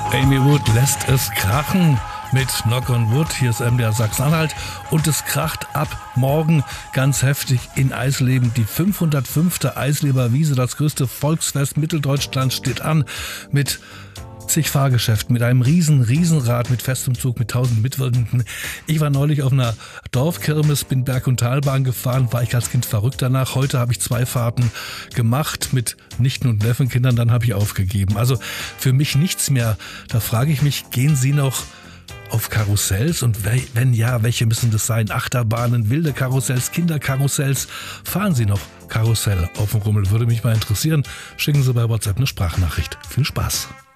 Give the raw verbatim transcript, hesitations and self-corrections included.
Amy Wood lässt es krachen mit Knock on Wood. Hier ist M D R Sachsen-Anhalt und es kracht ab morgen ganz heftig in Eisleben. Die fünfhundertfünfte Eisleber Wiese, das größte Volksfest Mitteldeutschlands, steht an mit zig Fahrgeschäften, mit einem riesen, Riesenrad, mit festem Zug, mit tausend Mitwirkenden. Ich war neulich auf einer Dorfkirmes, bin Berg- und Talbahn gefahren, war ich als Kind verrückt danach. Heute habe ich zwei Fahrten gemacht mit Nichten- und Neffenkindern, dann habe ich aufgegeben. Also für mich nichts mehr. Da frage ich mich, gehen Sie noch auf Karussells und wenn ja, welche müssen das sein? Achterbahnen, wilde Karussells, Kinderkarussells. Fahren Sie noch Karussell auf dem Rummel? Würde mich mal interessieren. Schicken Sie bei WhatsApp eine Sprachnachricht. Viel Spaß.